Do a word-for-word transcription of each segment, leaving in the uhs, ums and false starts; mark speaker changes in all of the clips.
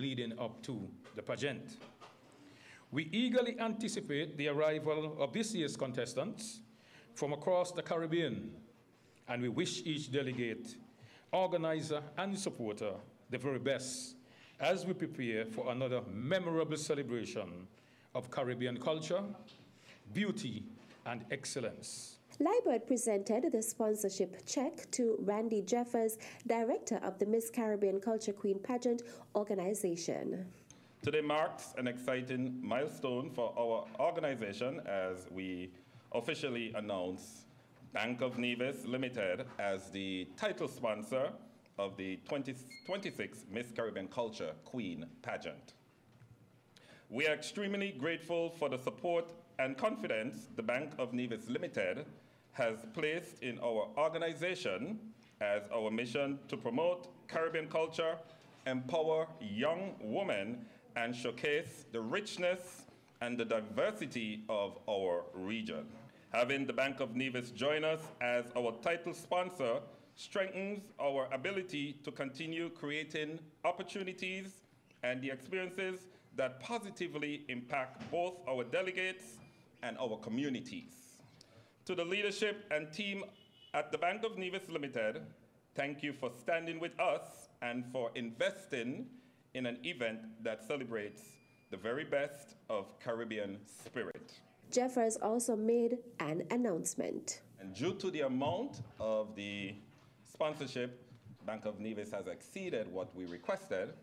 Speaker 1: leading up to the pageant. We eagerly anticipate the arrival of this year's contestants from across the Caribbean, and we wish each delegate, organizer, and supporter the very best as we prepare for another memorable celebration of Caribbean culture, beauty, and excellence.
Speaker 2: Liebert presented the sponsorship check to Randy Jeffers, director of the Miss Caribbean Culture Queen Pageant organization.
Speaker 3: Today marks an exciting milestone for our organization as we officially announce Bank of Nevis Limited as the title sponsor of the twenty twenty-six Miss Caribbean Culture Queen Pageant. We are extremely grateful for the support and confidence the Bank of Nevis Limited has placed in our organization as our mission to promote Caribbean culture, empower young women, and showcase the richness and the diversity of our region. Having the Bank of Nevis join us as our title sponsor strengthens our ability to continue creating opportunities and the experiences that positively impact both our delegates and our communities. To the leadership and team at the Bank of Nevis Limited, thank you for standing with us and for investing in an event that celebrates the very best of Caribbean spirit.
Speaker 2: Jeffers also made an announcement.
Speaker 3: And due to the amount of the sponsorship, Bank of Nevis has exceeded what we requested.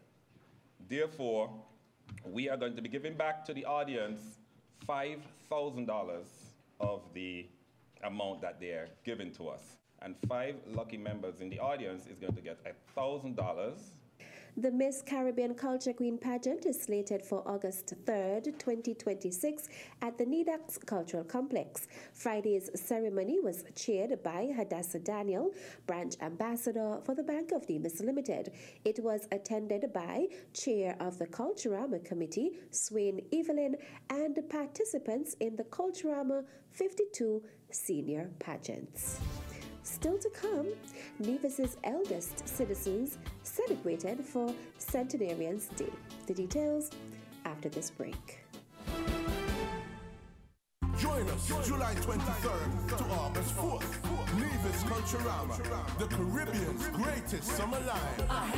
Speaker 3: Therefore, we are going to be giving back to the audience five thousand dollars of the amount that they are giving to us. And five lucky members in the audience is going to get one thousand dollars.
Speaker 2: The Miss Caribbean Culture Queen Pageant is slated for August third, twenty twenty-six at the Nidax Cultural Complex. Friday's ceremony was chaired by Hadassah Daniel, Branch Ambassador for the Bank of Nevis Limited. It was attended by Chair of the Culturama Committee, Swain Evelyn, and participants in the Culturama fifty-two Senior Pageants. Still to come, Nevis's eldest citizens celebrated for Centenarians Day. The details after this break.
Speaker 4: Join us July twenty-third to August fourth. Nevis Culturama, the Caribbean's greatest summer live.